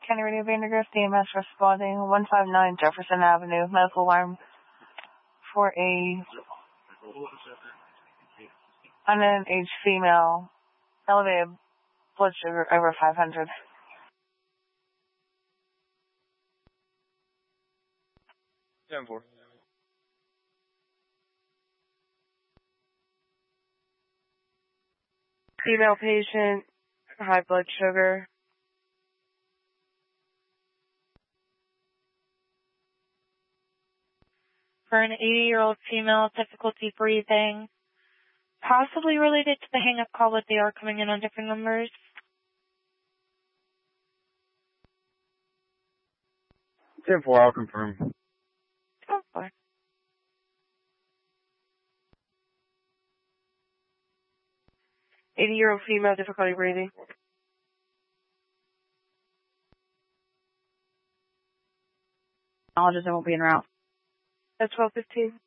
County Radio Vandergrift, EMS responding, 159 Jefferson Avenue, medical alarm for a unaged female, elevated blood sugar over 500. Ten-4. Female patient, high blood sugar. For an 80-year-old female, difficulty breathing, possibly related to the hang-up call, but they are coming in on different numbers. 10-4, I'll confirm. 10-4. Eighty-year-old female, difficulty breathing. Acknowledges and will be en route. That's 12:15.